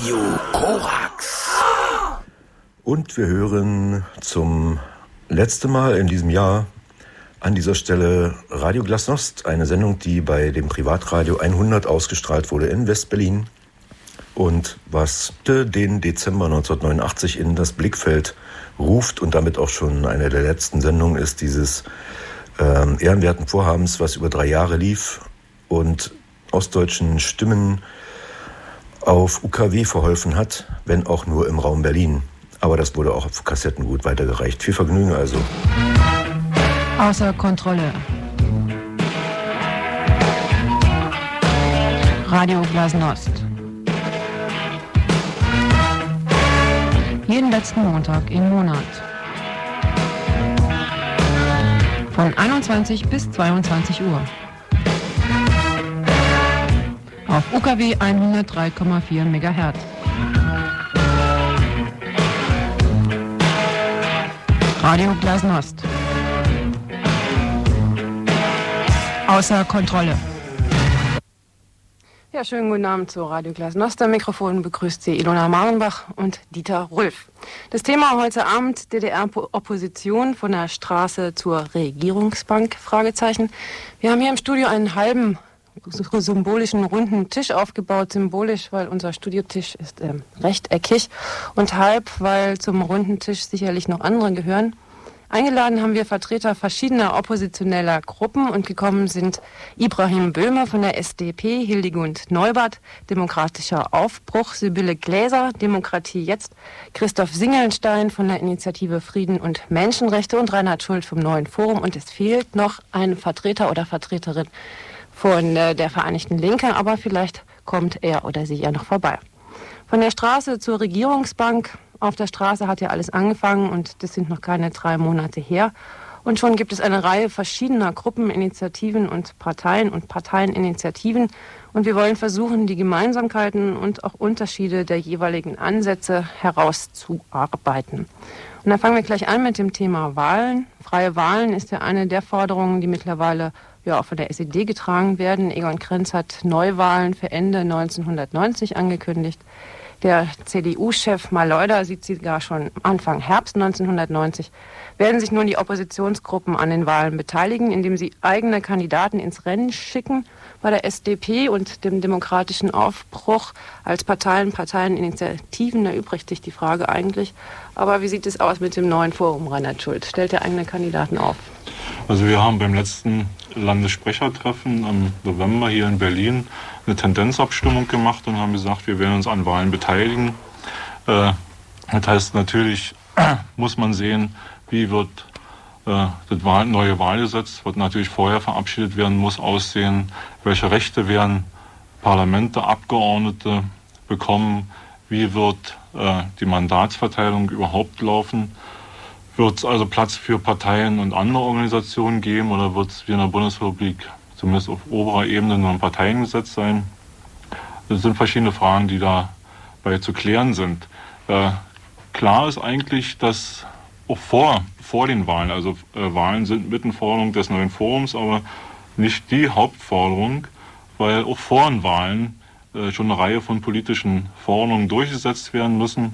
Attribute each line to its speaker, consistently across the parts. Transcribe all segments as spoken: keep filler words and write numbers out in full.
Speaker 1: Radio Korax. Und wir hören zum letzten Mal in diesem Jahr an dieser Stelle Radio Glasnost, eine Sendung, die bei dem Privatradio hundert ausgestrahlt wurde in West-Berlin und was den Dezember neunzehnhundertneunundachtzig in das Blickfeld ruft und damit auch schon eine der letzten Sendungen ist dieses äh, ehrenwerten Vorhabens, was über drei Jahre lief und ostdeutschen Stimmen auf U K W verholfen hat, wenn auch nur im Raum Berlin. Aber das wurde auch auf Kassetten gut weitergereicht. Viel Vergnügen also.
Speaker 2: Außer Kontrolle. Radio Glasnost. Jeden letzten Montag im Monat. Von einundzwanzig bis zweiundzwanzig Uhr. Auf U K W hundertdrei Komma vier Megahertz. Radio Glasnost. Außer Kontrolle.
Speaker 3: Ja, schönen guten Abend zu Radio Glasnost. Am Mikrofon begrüßt Sie Ilona Marenbach und Dieter Rülf. Das Thema heute Abend: D D R-Opposition von der Straße zur Regierungsbank? Fragezeichen. Wir haben hier im Studio einen halben symbolischen runden Tisch aufgebaut, symbolisch, weil unser Studiotisch ist ähm, rechteckig und halb, weil zum runden Tisch sicherlich noch andere gehören. Eingeladen haben wir Vertreter verschiedener oppositioneller Gruppen und gekommen sind Ibrahim Böhme von der S D P, Hildegund Neubert, Demokratischer Aufbruch, Sibylle Gläser, Demokratie jetzt, Christoph Singelnstein von der Initiative Frieden und Menschenrechte und Reinhard Schult vom Neuen Forum. Und es fehlt noch ein Vertreter oder Vertreterin von der Vereinigten Linke, aber vielleicht kommt er oder sie ja noch vorbei. Von der Straße zur Regierungsbank. Auf der Straße hat ja alles angefangen und das sind noch keine drei Monate her. Und schon gibt es eine Reihe verschiedener Gruppen, Initiativen und Parteien und Parteieninitiativen. Und wir wollen versuchen, die Gemeinsamkeiten und auch Unterschiede der jeweiligen Ansätze herauszuarbeiten. Und dann fangen wir gleich an mit dem Thema Wahlen. Freie Wahlen ist ja eine der Forderungen, die mittlerweile ja auch von der S E D getragen werden. Egon Krenz hat Neuwahlen für Ende neunzehnhundertneunzig angekündigt. Der C D U-Chef Maleuda sieht sie gar schon Anfang Herbst neunzehnhundertneunzig. Werden sich nun die Oppositionsgruppen an den Wahlen beteiligen, indem sie eigene Kandidaten ins Rennen schicken? Bei der S D P und dem Demokratischen Aufbruch als Parteien, Parteieninitiativen, da übrigt sich die Frage eigentlich. Aber wie sieht es aus mit dem Neuen Forum, Reinhard Schult? Stellt er eigene Kandidaten auf?
Speaker 4: Also wir haben beim letzten Landessprechertreffen im November hier in Berlin eine Tendenzabstimmung gemacht und haben gesagt, wir werden uns an Wahlen beteiligen. Äh, das heißt, natürlich muss man sehen, wie wird äh, das Wahl, neue Wahlgesetz, wird natürlich vorher verabschiedet werden, muss aussehen, welche Rechte werden Parlamente, Abgeordnete bekommen, wie wird äh, die Mandatsverteilung überhaupt laufen. Wird es also Platz für Parteien und andere Organisationen geben oder wird es wie in der Bundesrepublik zumindest auf oberer Ebene nur ein Parteiengesetz sein? Das sind verschiedene Fragen, die dabei zu klären sind. Äh, klar ist eigentlich, dass auch vor, vor den Wahlen, also äh, Wahlen sind Mittenforderung des Neuen Forums, aber nicht die Hauptforderung, weil auch vor den Wahlen äh, schon eine Reihe von politischen Forderungen durchgesetzt werden müssen,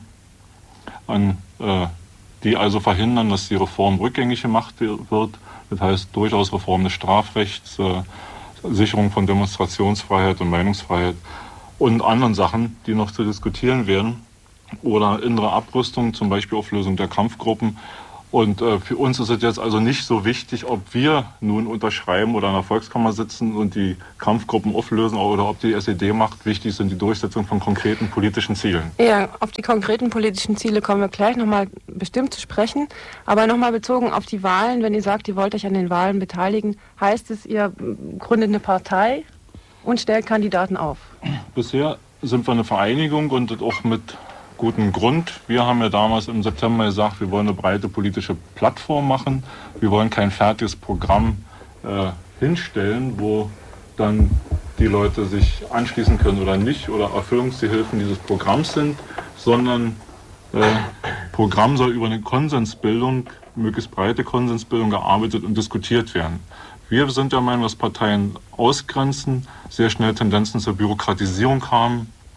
Speaker 4: an äh, die also verhindern, dass die Reform rückgängig gemacht wird. Das heißt durchaus Reform des Strafrechts, äh, Sicherung von Demonstrationsfreiheit und Meinungsfreiheit und anderen Sachen, die noch zu diskutieren werden. Oder innere Abrüstung, zum Beispiel Auflösung der Kampfgruppen. Und äh, für uns ist es jetzt also nicht so wichtig, ob wir nun unterschreiben oder in der Volkskammer sitzen und die Kampfgruppen auflösen oder ob die S E D macht. Wichtig sind die Durchsetzung von konkreten politischen Zielen.
Speaker 3: Ja, auf die konkreten politischen Ziele kommen wir gleich nochmal bestimmt zu sprechen. Aber nochmal bezogen auf die Wahlen, wenn ihr sagt, ihr wollt euch an den Wahlen beteiligen, heißt es, ihr gründet eine Partei und stellt Kandidaten auf?
Speaker 4: Bisher sind wir eine Vereinigung und das auch mit guten Grund. Wir haben ja damals im September gesagt, wir wollen eine breite politische Plattform machen. Wir wollen kein fertiges Programm äh, hinstellen, wo dann die Leute sich anschließen können oder nicht oder Erfüllungsgehilfen dieses Programms sind, sondern äh, Programm soll über eine Konsensbildung, möglichst breite Konsensbildung gearbeitet und diskutiert werden. Wir sind der Meinung, dass Parteien ausgrenzen, sehr schnell Tendenzen zur Bürokratisierung haben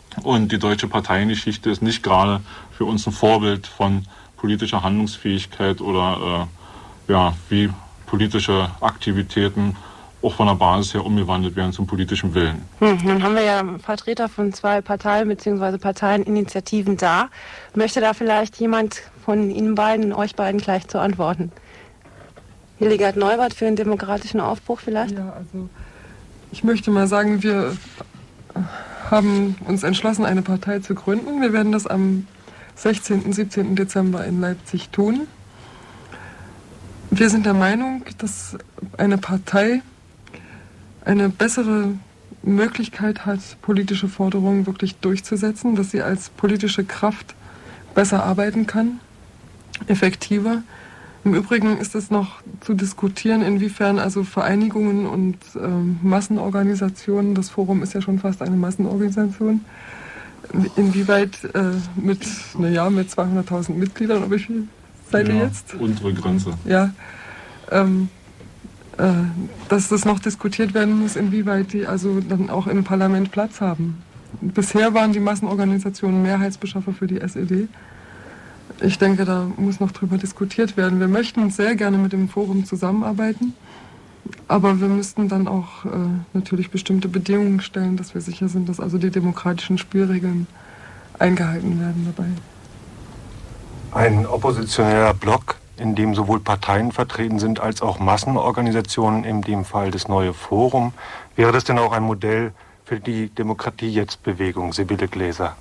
Speaker 4: Und die deutsche Parteiengeschichte ist nicht gerade für uns ein Vorbild von politischer Handlungsfähigkeit oder äh, ja, wie politische Aktivitäten auch von der Basis her umgewandelt werden zum politischen Willen.
Speaker 3: Hm, nun haben wir ja Vertreter von zwei Parteien bzw. Parteieninitiativen da. Möchte da vielleicht jemand von Ihnen beiden, euch beiden gleich zu antworten? Hildegard Neuwirth für den demokratischen Aufbruch vielleicht?
Speaker 5: Ja, also ich möchte mal sagen, wir haben uns entschlossen, eine Partei zu gründen. Wir werden das am sechzehnten, siebzehnten Dezember in Leipzig tun. Wir sind der Meinung, dass eine Partei eine bessere Möglichkeit hat, politische Forderungen wirklich durchzusetzen, dass sie als politische Kraft besser arbeiten kann, effektiver. Im Übrigen ist es noch zu diskutieren, inwiefern also Vereinigungen und äh, Massenorganisationen, das Forum ist ja schon fast eine Massenorganisation, inwieweit äh, mit, naja, mit zweihunderttausend Mitgliedern, oder wie viel seid ihr
Speaker 4: ja,
Speaker 5: jetzt?
Speaker 4: Unsere Grenze.
Speaker 5: Ja, ähm, äh, dass das noch diskutiert werden muss, inwieweit die also dann auch im Parlament Platz haben. Bisher waren die Massenorganisationen Mehrheitsbeschaffer für die S E D. Ich denke, da muss noch drüber diskutiert werden. Wir möchten sehr gerne mit dem Forum zusammenarbeiten, aber wir müssten dann auch äh, natürlich bestimmte Bedingungen stellen, dass wir sicher sind, dass also die demokratischen Spielregeln eingehalten werden dabei.
Speaker 6: Ein oppositioneller Block, in dem sowohl Parteien vertreten sind als auch Massenorganisationen, in dem Fall das neue Forum. Wäre das denn auch ein Modell für die Demokratie-Jetzt-Bewegung, Sibylle Gläser?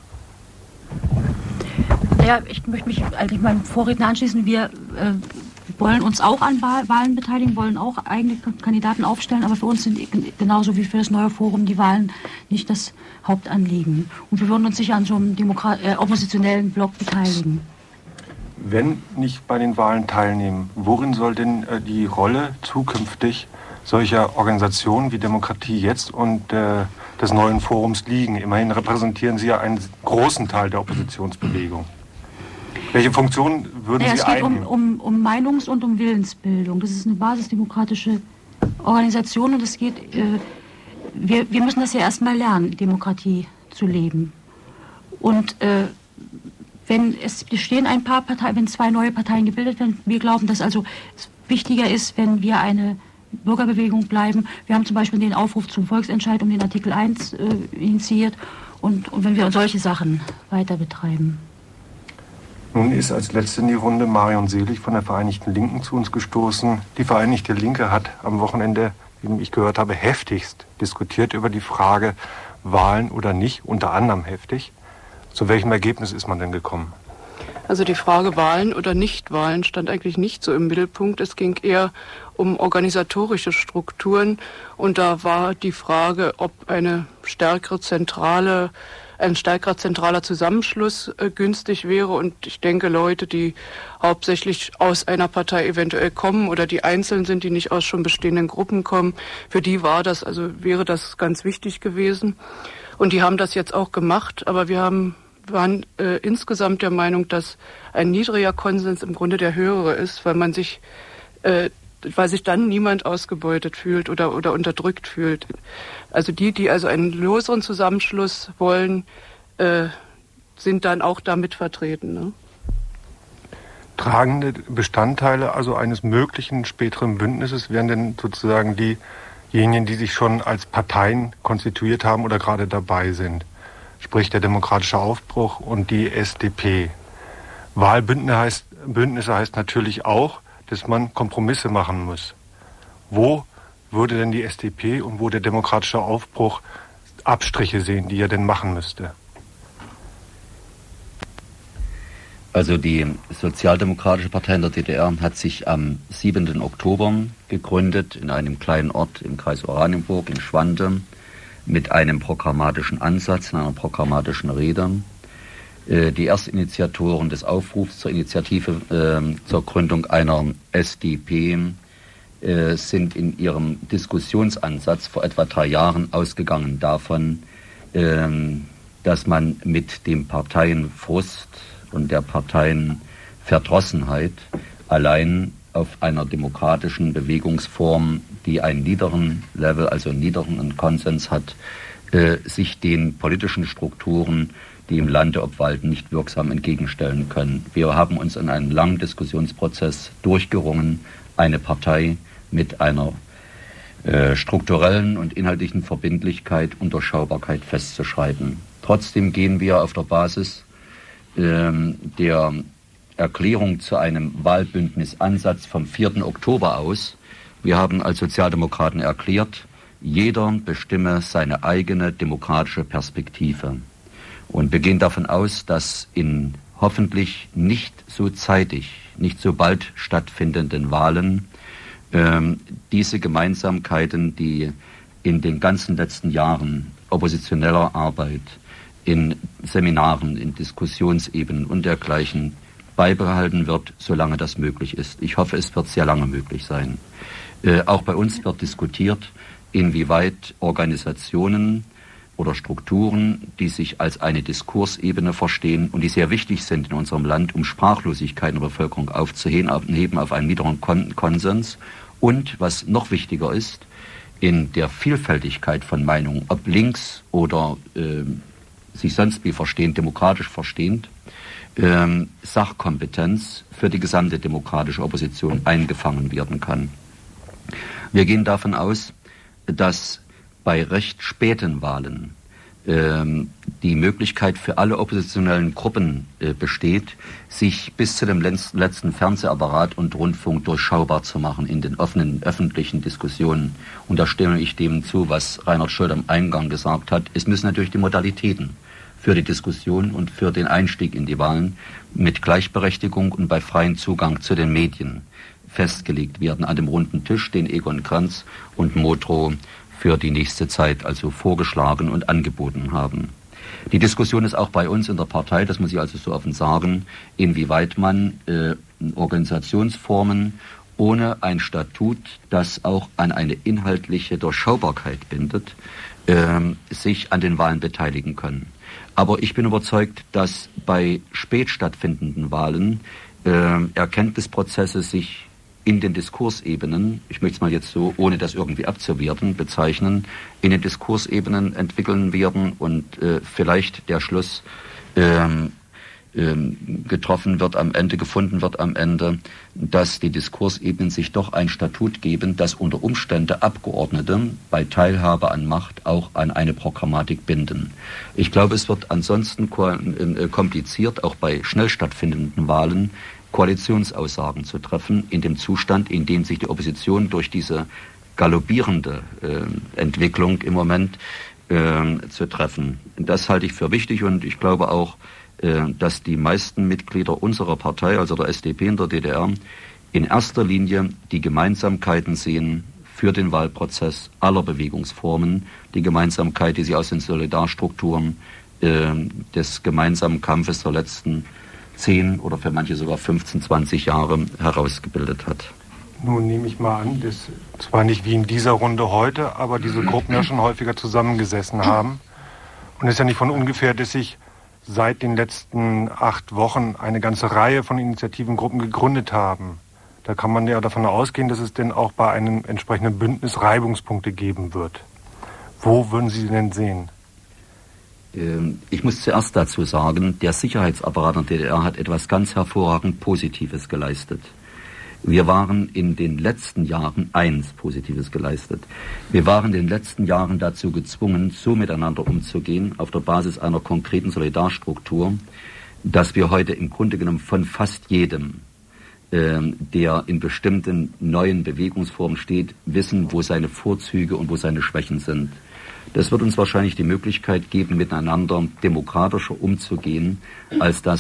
Speaker 7: Ja, ich möchte mich eigentlich meinem Vorredner anschließen. Wir äh, wollen uns auch an Wahlen beteiligen, wollen auch eigene Kandidaten aufstellen, aber für uns sind genauso wie für das neue Forum die Wahlen nicht das Hauptanliegen. Und wir würden uns sicher an so einem Demokrat äh, oppositionellen Block beteiligen.
Speaker 6: Wenn nicht bei den Wahlen teilnehmen, worin soll denn äh, die Rolle zukünftig solcher Organisationen wie Demokratie Jetzt und äh, des neuen Forums liegen? Immerhin repräsentieren Sie ja einen großen Teil der Oppositionsbewegung. Welche Funktion würden
Speaker 7: ja,
Speaker 6: Sie einnehmen?
Speaker 7: Es geht um, um, um Meinungs- und um Willensbildung. Das ist eine basisdemokratische Organisation und es geht, äh, wir, wir müssen das ja erstmal lernen, Demokratie zu leben. Und äh, wenn es bestehen ein paar Parteien, wenn zwei neue Parteien gebildet werden, wir glauben, dass also es wichtiger ist, wenn wir eine Bürgerbewegung bleiben. Wir haben zum Beispiel den Aufruf zum Volksentscheid um den Artikel eins äh, initiiert und, und wenn wir solche Sachen weiter betreiben.
Speaker 6: Nun ist als letzte in die Runde Marion Selig von der Vereinigten Linken zu uns gestoßen. Die Vereinigte Linke hat am Wochenende, wie ich gehört habe, heftigst diskutiert über die Frage Wahlen oder nicht, unter anderem heftig. Zu welchem Ergebnis ist man denn gekommen?
Speaker 2: Also die Frage Wahlen oder Nichtwahlen stand eigentlich nicht so im Mittelpunkt. Es ging eher um organisatorische Strukturen und da war die Frage, ob eine stärkere zentrale ein stärkerer zentraler Zusammenschluss äh, günstig wäre. Und ich denke, Leute, die hauptsächlich aus einer Partei eventuell kommen oder die einzeln sind, die nicht aus schon bestehenden Gruppen kommen, für die war das, also wäre das ganz wichtig gewesen. Und die haben das jetzt auch gemacht, aber wir haben, waren äh, insgesamt der Meinung, dass ein niedriger Konsens im Grunde der höhere ist, weil man sich äh, weil sich dann niemand ausgebeutet fühlt oder, oder unterdrückt fühlt. Also die, die also einen loseren Zusammenschluss wollen, äh, sind dann auch damit vertreten. Ne?
Speaker 6: Tragende Bestandteile also eines möglichen späteren Bündnisses wären denn sozusagen diejenigen, die sich schon als Parteien konstituiert haben oder gerade dabei sind. Sprich der Demokratische Aufbruch und die S D P. Wahlbündnisse heißt, Bündnisse heißt natürlich auch, dass man Kompromisse machen muss. Wo würde denn die S D P und wo der Demokratische Aufbruch Abstriche sehen, die er denn machen müsste?
Speaker 8: Also die Sozialdemokratische Partei in der D D R hat sich am siebenten Oktober gegründet in einem kleinen Ort im Kreis Oranienburg in Schwante mit einem programmatischen Ansatz, in einer programmatischen Rede. Die Erstinitiatoren des Aufrufs zur Initiative äh, zur Gründung einer S D P äh, sind in ihrem Diskussionsansatz vor etwa drei Jahren ausgegangen davon, äh, dass man mit dem Parteienfrust und der Parteienverdrossenheit allein auf einer demokratischen Bewegungsform, die einen niederen Level, also einen niederen Konsens hat, äh, sich den politischen Strukturen, die im Lande obwalten, nicht wirksam entgegenstellen können. Wir haben uns in einem langen Diskussionsprozess durchgerungen, eine Partei mit einer äh, strukturellen und inhaltlichen Verbindlichkeit und Durchschaubarkeit festzuschreiben. Trotzdem gehen wir auf der Basis äh, der Erklärung zu einem Wahlbündnisansatz vom vierten Oktober aus. Wir haben als Sozialdemokraten erklärt, jeder bestimme seine eigene demokratische Perspektive. Und wir gehen davon aus, dass in hoffentlich nicht so zeitig, nicht so bald stattfindenden Wahlen ähm, diese Gemeinsamkeiten, die in den ganzen letzten Jahren oppositioneller Arbeit, in Seminaren, in Diskussionsebenen und dergleichen beibehalten wird, solange das möglich ist. Ich hoffe, es wird sehr lange möglich sein. Äh, auch bei uns wird diskutiert, inwieweit Organisationen oder Strukturen, die sich als eine Diskursebene verstehen und die sehr wichtig sind in unserem Land, um Sprachlosigkeit in der Bevölkerung aufzuheben auf einen niederen Konsens und, was noch wichtiger ist, in der Vielfältigkeit von Meinungen, ob links oder äh, sich sonst wie verstehend, demokratisch verstehend, äh, Sachkompetenz für die gesamte demokratische Opposition eingefangen werden kann. Wir gehen davon aus, dass bei recht späten Wahlen ähm, die Möglichkeit für alle oppositionellen Gruppen äh, besteht, sich bis zu dem letzten Fernsehapparat und Rundfunk durchschaubar zu machen in den offenen öffentlichen Diskussionen. Und da stimme ich dem zu, was Reinhard Scholz am Eingang gesagt hat. Es müssen natürlich die Modalitäten für die Diskussion und für den Einstieg in die Wahlen mit Gleichberechtigung und bei freiem Zugang zu den Medien festgelegt werden an dem runden Tisch, den Egon Krenz und Modrow für die nächste Zeit also vorgeschlagen und angeboten haben. Die Diskussion ist auch bei uns in der Partei, das muss ich also so offen sagen, inwieweit man äh, Organisationsformen ohne ein Statut, das auch an eine inhaltliche Durchschaubarkeit bindet, äh, sich an den Wahlen beteiligen können. Aber ich bin überzeugt, dass bei spät stattfindenden Wahlen äh, Erkenntnisprozesse sich in den Diskursebenen, ich möchte es mal jetzt so, ohne das irgendwie abzuwerten, bezeichnen, in den Diskursebenen entwickeln werden und äh, vielleicht der Schluss ähm, ähm, getroffen wird am Ende, gefunden wird am Ende, dass die Diskursebenen sich doch ein Statut geben, das unter Umständen Abgeordnete bei Teilhabe an Macht auch an eine Programmatik binden. Ich glaube, es wird ansonsten kompliziert, auch bei schnell stattfindenden Wahlen, Koalitionsaussagen zu treffen, in dem Zustand, in dem sich die Opposition durch diese galoppierende äh, Entwicklung im Moment äh, zu treffen. Das halte ich für wichtig und ich glaube auch, äh, dass die meisten Mitglieder unserer Partei, also der S D P in der D D R, in erster Linie die Gemeinsamkeiten sehen für den Wahlprozess aller Bewegungsformen, die Gemeinsamkeit, die sie aus den Solidarstrukturen äh, des gemeinsamen Kampfes der letzten zehn oder für manche sogar fünfzehn, zwanzig Jahre herausgebildet hat.
Speaker 6: Nun nehme ich mal an, dass zwar nicht wie in dieser Runde heute, aber diese Gruppen ja schon häufiger zusammengesessen haben. Und es ist ja nicht von ungefähr, dass sich seit den letzten acht Wochen eine ganze Reihe von Initiativengruppen gegründet haben. Da kann man ja davon ausgehen, dass es denn auch bei einem entsprechenden Bündnis Reibungspunkte geben wird. Wo würden Sie denn sehen?
Speaker 8: Ich muss zuerst dazu sagen, der Sicherheitsapparat der D D R hat etwas ganz hervorragend Positives geleistet. Wir waren in den letzten Jahren eins Positives geleistet. Wir waren in den letzten Jahren dazu gezwungen, so miteinander umzugehen, auf der Basis einer konkreten Solidarstruktur, dass wir heute im Grunde genommen von fast jedem, äh, der in bestimmten neuen Bewegungsformen steht, wissen, wo seine Vorzüge und wo seine Schwächen sind. Das wird uns wahrscheinlich die Möglichkeit geben, miteinander demokratischer umzugehen, als das